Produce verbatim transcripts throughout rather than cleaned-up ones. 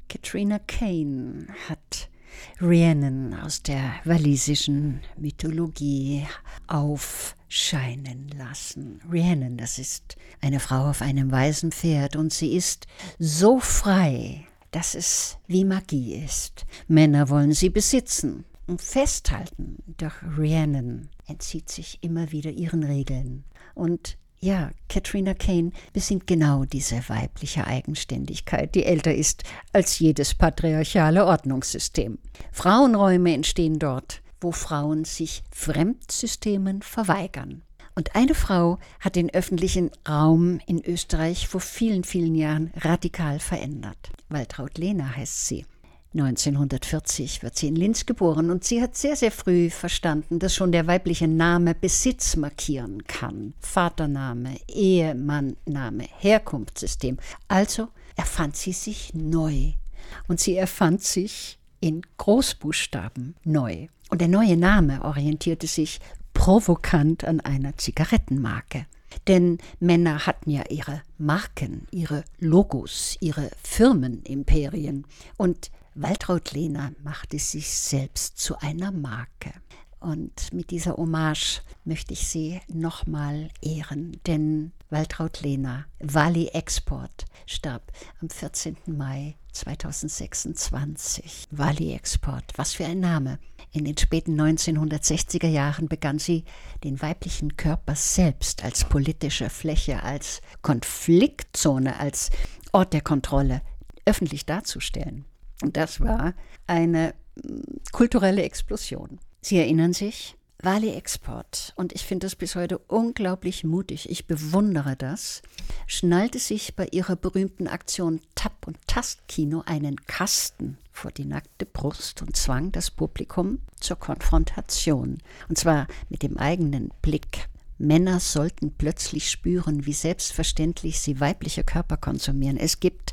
Katrina Kain hat Rhiannon aus der walisischen Mythologie aufscheinen lassen. Rhiannon, das ist eine Frau auf einem weißen Pferd und sie ist so frei, dass es wie Magie ist. Männer wollen sie besitzen und festhalten, doch Rhiannon entzieht sich immer wieder ihren Regeln. Und ja, Katrina Kain besingt genau diese weibliche Eigenständigkeit, die älter ist als jedes patriarchale Ordnungssystem. Frauenräume entstehen dort, wo Frauen sich Fremdsystemen verweigern. Und eine Frau hat den öffentlichen Raum in Österreich vor vielen, vielen Jahren radikal verändert. Waltraud Lehner heißt sie. neunzehnhundertvierzig wird sie in Linz geboren und sie hat sehr, sehr früh verstanden, dass schon der weibliche Name Besitz markieren kann. Vatername, Ehemanname, Herkunftssystem. Also erfand sie sich neu. Und sie erfand sich in Großbuchstaben neu. Und der neue Name orientierte sich provokant an einer Zigarettenmarke. Denn Männer hatten ja ihre Marken, ihre Logos, ihre Firmenimperien. Und Waltraud Lehner machte sich selbst zu einer Marke. Und mit dieser Hommage möchte ich sie nochmal ehren, denn Waltraud Lehner, Wally Export, starb am vierzehnten Mai zweitausendsechsundzwanzig. Wally Export, was für ein Name. In den späten neunzehnhundertsechziger Jahren begann sie, den weiblichen Körper selbst als politische Fläche, als Konfliktzone, als Ort der Kontrolle öffentlich darzustellen. Und das war eine kulturelle Explosion. Sie erinnern sich? Wally Export, und ich finde das bis heute unglaublich mutig, ich bewundere das, schnallte sich bei ihrer berühmten Aktion Tap- und Tastkino einen Kasten vor die nackte Brust und zwang das Publikum zur Konfrontation. Und zwar mit dem eigenen Blick. Männer sollten plötzlich spüren, wie selbstverständlich sie weibliche Körper konsumieren. Es gibt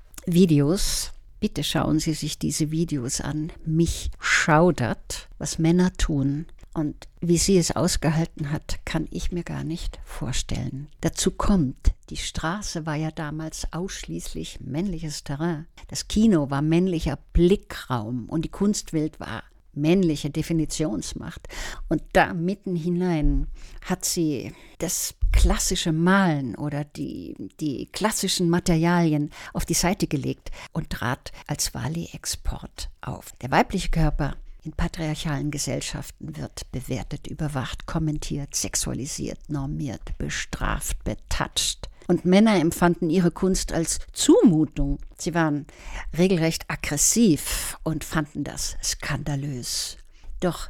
Videos. Bitte schauen Sie sich diese Videos an. Mich schaudert, was Männer tun. Und wie sie es ausgehalten hat, kann ich mir gar nicht vorstellen. Dazu kommt, die Straße war ja damals ausschließlich männliches Terrain. Das Kino war männlicher Blickraum und die Kunstwelt war männliche Definitionsmacht. Und da mitten hinein hat sie das klassische Malen oder die, die klassischen Materialien auf die Seite gelegt und trat als Wally Export auf. Der weibliche Körper in patriarchalen Gesellschaften wird bewertet, überwacht, kommentiert, sexualisiert, normiert, bestraft, betatscht. Und Männer empfanden ihre Kunst als Zumutung. Sie waren regelrecht aggressiv und fanden das skandalös. Doch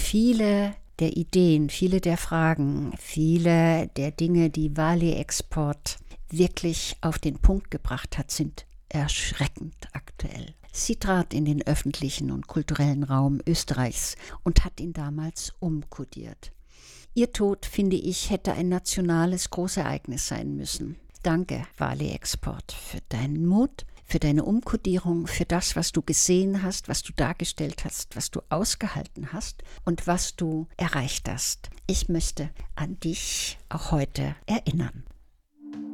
viele der Ideen, viele der Fragen, viele der Dinge, die Wally Export wirklich auf den Punkt gebracht hat, sind erschreckend aktuell. Sie trat in den öffentlichen und kulturellen Raum Österreichs und hat ihn damals umkodiert. Ihr Tod, finde ich, hätte ein nationales Großereignis sein müssen. Danke, Wally Export, für deinen Mut, für deine Umkodierung, für das, was du gesehen hast, was du dargestellt hast, was du ausgehalten hast und was du erreicht hast. Ich möchte an dich auch heute erinnern.